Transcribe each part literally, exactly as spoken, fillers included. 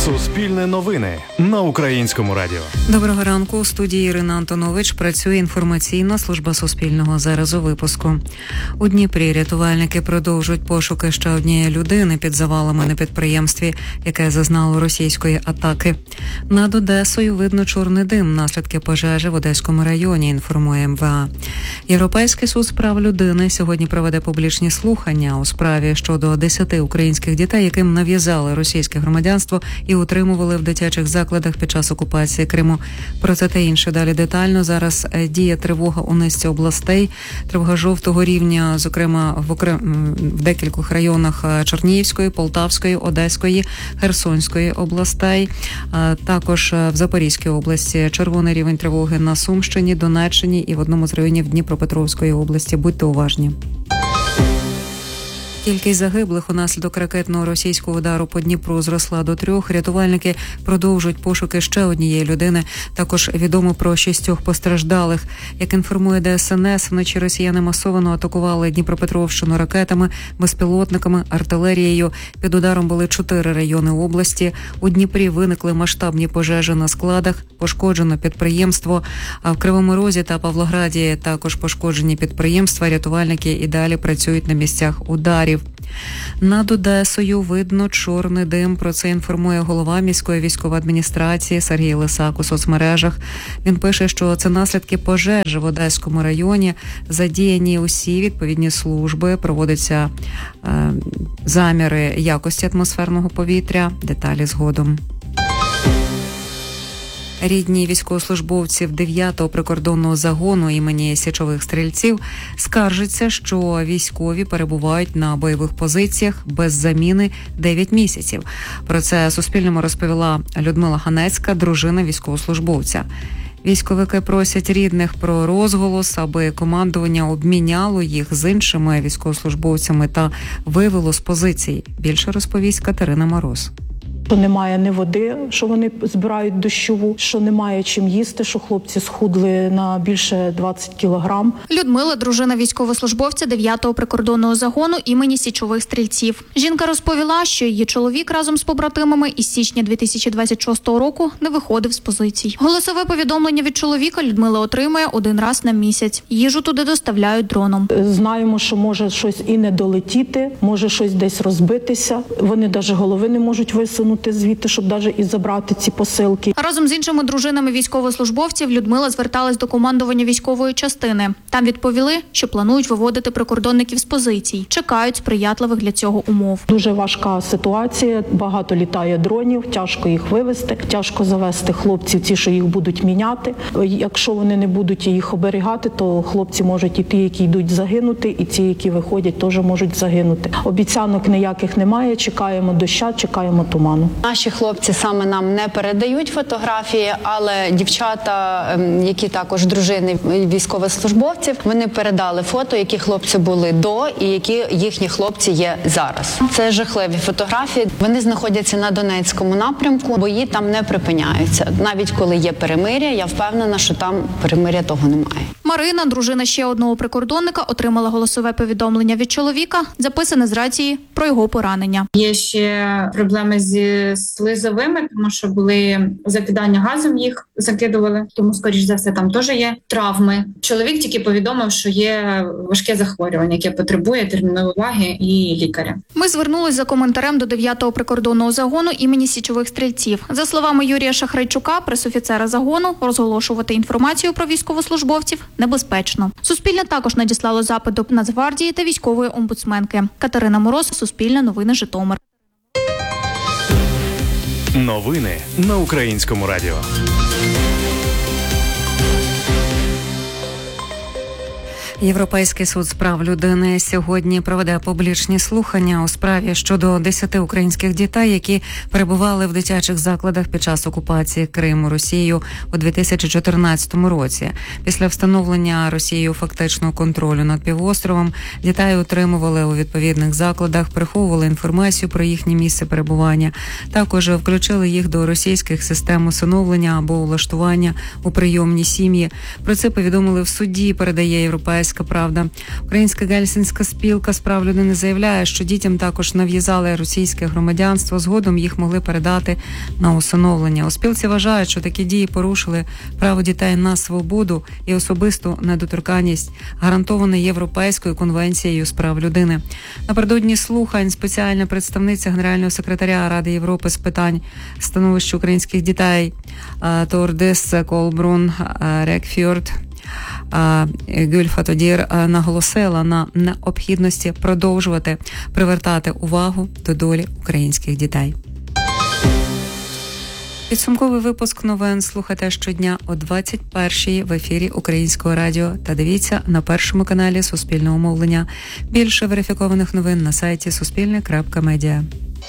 Суспільне новини на Українському радіо. Доброго ранку. У студії Ірина Антонович працює інформаційна служба Суспільного. Зараз у випуску. У Дніпрі рятувальники продовжують пошуки ще однієї людини під завалами на підприємстві, яке зазнало російської атаки. Над Одесою видно чорний дим, наслідки пожежі в Одеському районі, інформує ем ве а. Європейський суд з прав людини сьогодні проведе публічні слухання у справі щодо десяти українських дітей, яким нав'язали російське громадянство і утримували в дитячих закладах під час окупації Криму. Про це та інше далі детально. Зараз діє тривога у низці областей. Тривога жовтого рівня, зокрема в, окрем... в декількох районах Чернігівської, Полтавської, Одеської, Херсонської областей. Також в Запорізькій області червоний рівень тривоги на Сумщині, Донеччині і в одному з районів Дніпропетровської області. Будьте уважні. Кількість загиблих унаслідок ракетного російського удару по Дніпру зросла до трьох. Рятувальники продовжують пошуки ще однієї людини. Також відомо про шістьох постраждалих. Як інформує де ес ен ес, вночі росіяни масово атакували Дніпропетровщину ракетами, безпілотниками, артилерією. Під ударом були чотири райони області. У Дніпрі виникли масштабні пожежі на складах, пошкоджено підприємство. А в Кривому Розі та Павлограді також пошкоджені підприємства. Рятувальники і далі працюють на місцях ударів. Над Одесою видно чорний дим. Про це інформує голова міської військової адміністрації Сергій Лисак у соцмережах. Він пише, що це наслідки пожежі в Одеському районі. Задіяні усі відповідні служби. Проводяться е, заміри якості атмосферного повітря. Деталі згодом. Рідні військовослужбовців дев'ятого прикордонного загону імені Січових стрільців скаржаться, що військові перебувають на бойових позиціях без заміни дев'ять місяців. Про це Суспільному розповіла Людмила Ганецька, дружина військовослужбовця. Військовики просять рідних про розголос, аби командування обміняло їх з іншими військовослужбовцями та вивело з позицій. Більше розповість Катерина Мороз. Що немає ні води, що вони збирають дощову, що немає чим їсти, що хлопці схудли на більше двадцять кілограм. Людмила – дружина військовослужбовця дев'ятого прикордонного загону імені Січових стрільців. Жінка розповіла, що її чоловік разом з побратимами із січня дві тисячі двадцять шостого року не виходив з позицій. Голосове повідомлення від чоловіка Людмила отримує один раз на місяць. Їжу туди доставляють дроном. Знаємо, що може щось і не долетіти, може щось десь розбитися. Вони навіть голови не можуть висунути звідти, щоб навіть і забрати ці посилки. Разом з іншими дружинами військовослужбовців Людмила зверталась до командування військової частини. Там відповіли, що планують виводити прикордонників з позицій. Чекають сприятливих для цього умов. Дуже важка ситуація, багато літає дронів, тяжко їх вивезти, тяжко завести хлопців, ті, що їх будуть міняти. Якщо вони не будуть їх оберігати, то хлопці можуть і ті, які йдуть, загинути, і ті, які виходять, теж можуть загинути. Обіцянок ніяких немає, чекаємо доща, чекаємо туману. Наші хлопці саме нам не передають фотографії, але дівчата, які також дружини військовослужбовців, вони передали фото, які хлопці були до і які їхні хлопці є зараз. Це жахливі фотографії. Вони знаходяться на Донецькому напрямку, бої там не припиняються. Навіть коли є перемир'я, я впевнена, що там перемир'я того немає. Марина, дружина ще одного прикордонника, отримала голосове повідомлення від чоловіка, записане з рації про його поранення. Є ще проблеми зі слизовими, тому що були закидання газом, їх закидували, тому, скоріш за все, там теж є травми. Чоловік тільки повідомив, що є важке захворювання, яке потребує термінової уваги і лікаря. Ми звернулись за коментарем до дев'ятого прикордонного загону імені Січових стрільців. За словами Юрія Шахрайчука, пресофіцера загону, розголошувати інформацію про військовослужбовців небезпечно. Суспільне також надіслало запит до Нацгвардії та військової омбудсменки. Катерина Мороз, Суспільне новини, Житомир. Новини на Українському радіо. Європейський суд з прав людини сьогодні проведе публічні слухання у справі щодо десяти українських дітей, які перебували в дитячих закладах під час окупації Криму Росією у дві тисячі чотирнадцятому році. Після встановлення Росією фактичного контролю над півостровом дітей утримували у відповідних закладах, приховували інформацію про їхнє місце перебування. Також включили їх до російських систем усиновлення або влаштування у прийомні сім'ї. Про це повідомили в суді, передає Європейський Європейська правда. Українська гельсінська спілка з прав людини заявляє, що дітям також нав'язали російське громадянство, згодом їх могли передати на усиновлення. У спілці вважають, що такі дії порушили право дітей на свободу і особисту недоторканність, гарантоване Європейською конвенцією з прав людини. Напередодні слухань спеціальна представниця Генерального секретаря Ради Європи з питань становища українських дітей Тордис Колбрун Рекфьорд Гюльфатодір наголосила на необхідності продовжувати привертати увагу до долі українських дітей. Підсумковий випуск новин слухайте щодня о двадцять першій в ефірі Українського радіо та дивіться на першому каналі Суспільного мовлення. Більше верифікованих новин на сайті суспільне крапка медіа.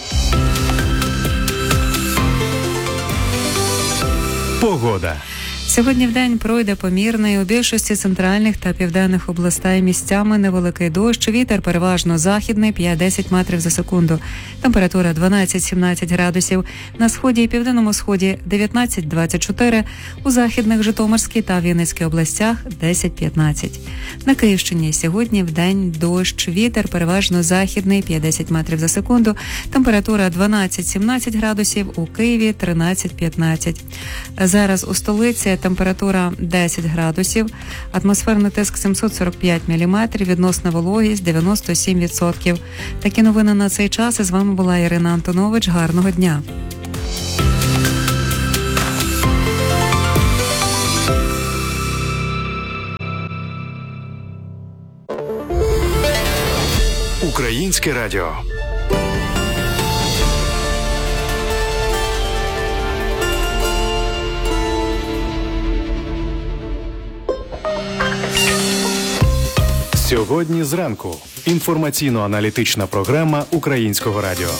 Погода. Сьогодні вдень пройде помірний у більшості центральних та південних областей місцями невеликий дощ, вітер переважно західний п'ять-десять метрів за секунду. Температура дванадцять-сімнадцять градусів, на сході і південному сході дев'ятнадцять-двадцять чотири, у західних Житомирській та Вінницькій областях десять-п'ятнадцять. На Київщині сьогодні вдень дощ, вітер переважно західний п'ять-десять метрів за секунду, температура дванадцять-сімнадцять градусів, у Києві тринадцять-п'ятнадцять. Зараз у столиці температура десять градусів, атмосферний тиск сімсот сорок п'ять міліметрів, відносна вологість дев'яносто сім відсотків. Такі новини на цей час. І з вами була Ірина Антонович. Гарного дня. Українське радіо. Сьогодні зранку. Інформаційно-аналітична програма Українського радіо.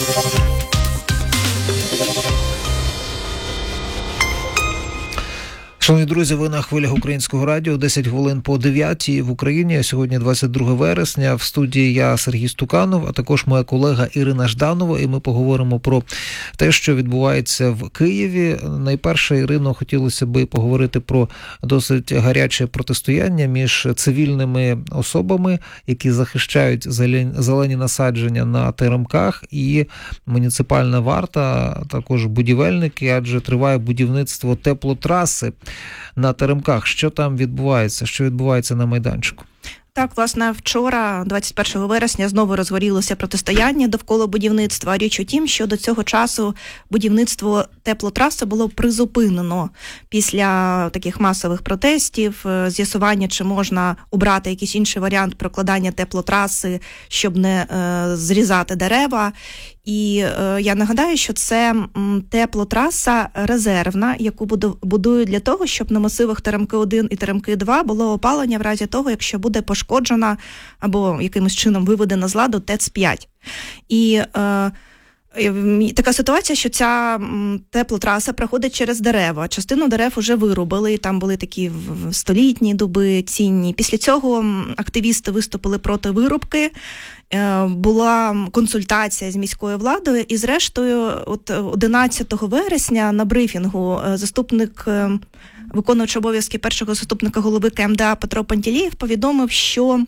Шановні друзі, ви на хвилях Українського радіо, десять хвилин по дев'ятій в Україні. Сьогодні двадцять друге вересня. В студії я, Сергій Стуканов, а також моя колега Ірина Жданова. І ми поговоримо про те, що відбувається в Києві. Найперше, Ірино, хотілося би поговорити про досить гаряче протистояння між цивільними особами, які захищають зелені насадження на теремках, і муніципальна варта, також будівельники, адже триває будівництво теплотраси на теремках. Що там відбувається? Що відбувається на майданчику? Так, власне, вчора, двадцять першого вересня, знову розгорілося протистояння довкола будівництва. Річ у тім, що до цього часу будівництво теплотраси було призупинено після таких масових протестів, з'ясування, чи можна обрати якийсь інший варіант прокладання теплотраси, щоб не е, зрізати дерева. І е, я нагадаю, що це м, теплотраса резервна, яку будують для того, щоб на масивах Теремки один і Теремки два було опалення в разі того, якщо буде пошкоджена або якимось чином виведена з ладу ТЕЦ п'ять. І е, така ситуація, що ця теплотраса проходить через дерева. Частину дерев вже вирубили, там були такі столітні дуби, цінні. Після цього активісти виступили проти вирубки, була консультація з міською владою, і зрештою от одинадцятого вересня на брифінгу заступник виконуючий обов'язки першого заступника голови КМДА Петро Пантелєєв повідомив, що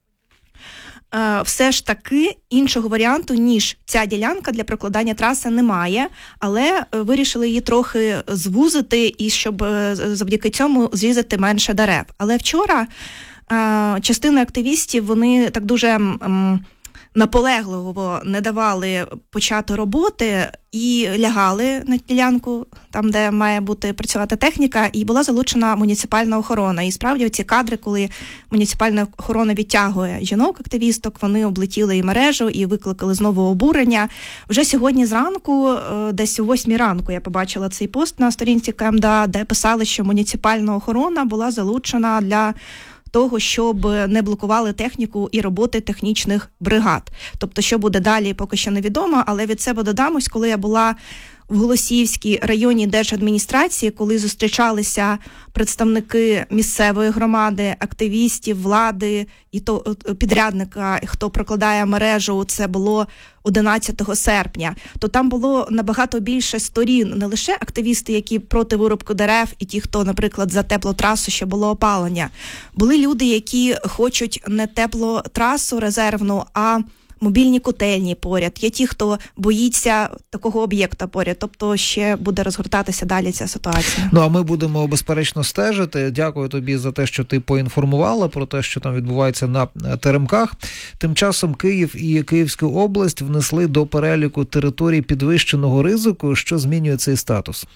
все ж таки іншого варіанту, ніж ця ділянка для прокладання траси немає, але вирішили її трохи звузити, і щоб завдяки цьому зрізати менше дерев. Але вчора частина активістів, вони так дуже наполегливо не давали почати роботи і лягали на ділянку, там, де має бути працювати техніка, і була залучена муніципальна охорона. І справді ці кадри, коли муніципальна охорона відтягує жінок-активісток, вони облетіли і мережу, і викликали знову обурення. Вже сьогодні зранку, десь о восьмій ранку, я побачила цей пост на сторінці КМДА, де писали, що муніципальна охорона була залучена для того, щоб не блокували техніку і роботи технічних бригад. Тобто, що буде далі, поки що невідомо, але від себе додамось, коли я була в Голосіївській районній держадміністрації, коли зустрічалися представники місцевої громади, активістів, влади і то підрядника, хто прокладає мережу, це було одинадцятого серпня, то там було набагато більше сторін, не лише активісти, які проти вирубки дерев, і ті, хто, наприклад, за теплотрасу, що було опалення. Були люди, які хочуть не теплотрасу резервну, а мобільні котельні поряд. Є ті, хто боїться такого об'єкта поряд. Тобто ще буде розгортатися далі ця ситуація. Ну, а ми будемо, безперечно, стежити. Дякую тобі за те, що ти поінформувала про те, що там відбувається на теремках. Тим часом Київ і Київську область внесли до переліку територій підвищеного ризику. Що змінює цей статус?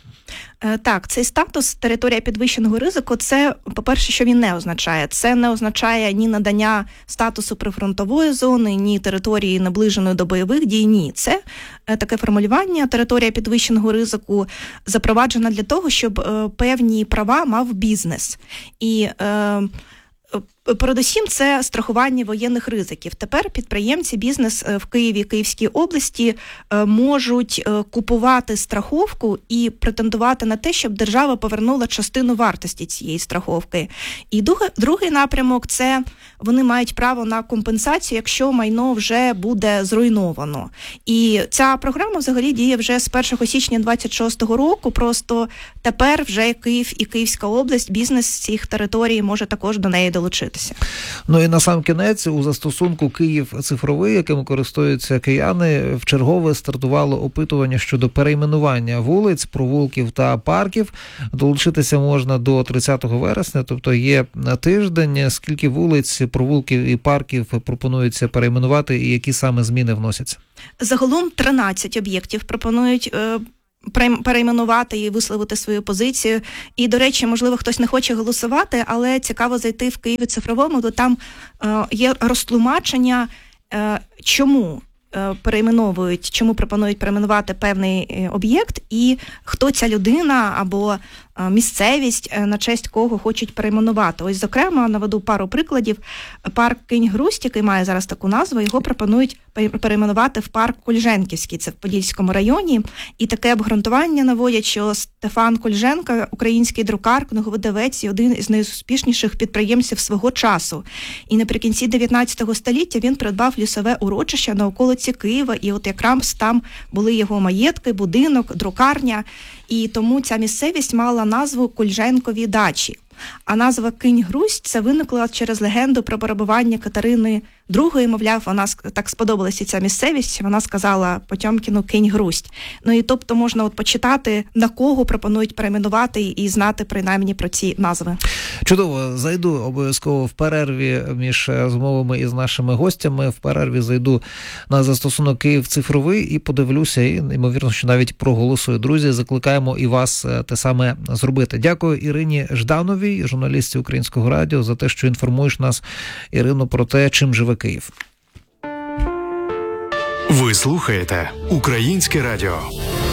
Так, цей статус територія підвищеного ризику, це, по-перше, що він не означає. Це не означає ні надання статусу прифронтової зони, ні території наближеної до бойових дій, ні. Це таке формулювання територія підвищеного ризику запроваджена для того, щоб е, певні права мав бізнес. І е, передусім це страхування воєнних ризиків. Тепер підприємці, бізнес в Києві, Київській області можуть купувати страховку і претендувати на те, щоб держава повернула частину вартості цієї страховки. І другий напрямок – це вони мають право на компенсацію, якщо майно вже буде зруйновано. І ця програма взагалі діє вже з першого січня двадцять шостого року, просто тепер вже Київ і Київська область, бізнес з цих територій може також до неї долучитися. Ну і на сам кінець, у застосунку «Київ цифровий», яким користуються кияни, вчергове стартувало опитування щодо перейменування вулиць, провулків та парків. Долучитися можна до тридцятого вересня, тобто є тиждень. Скільки вулиць, провулків і парків пропонується перейменувати і які саме зміни вносяться? Загалом тринадцять об'єктів пропонують е- перейменувати і висловити свою позицію. І, до речі, можливо, хтось не хоче голосувати, але цікаво зайти в Києві цифровому, то там е, є розтлумачення, е, чому е, перейменовують, чому пропонують перейменувати певний е, об'єкт і хто ця людина або е, місцевість, е, на честь кого хочуть перейменувати. Ось, зокрема, наведу пару прикладів. Парк Кинь-Грусть, який має зараз таку назву, його пропонують перейменувати в парк Кульженківський, це в Подільському районі. І таке обґрунтування наводять, що Стефан Кульженко, український друкар, книговидавець і один із найуспішніших підприємців свого часу. І наприкінці дев'ятнадцятого століття він придбав лісове урочище на околиці Києва, і от якраз там були його маєтки, будинок, друкарня. І тому ця місцевість мала назву Кульженкові дачі. А назва Кинь-Грусть – це виникла через легенду про перебування Катерини Другої, мовляв, вона так сподобалася ця місцевість, вона сказала Потьомкіну Кинь-Грусть. Ну і тобто можна от почитати, на кого пропонують перейменувати і знати принаймні про ці назви. Чудово, зайду обов'язково в перерві між розмовами із нашими гостями, в перерві зайду на застосунок «Київ цифровий» і подивлюся, і, ймовірно, що навіть проголосую. Друзі, закликаємо і вас те саме зробити. Дякую Ірині Ждановій, журналістці Українського радіо, за те, що інформуєш нас, Ірино, про те, чим живе Київ. Ви слухаєте Українське радіо.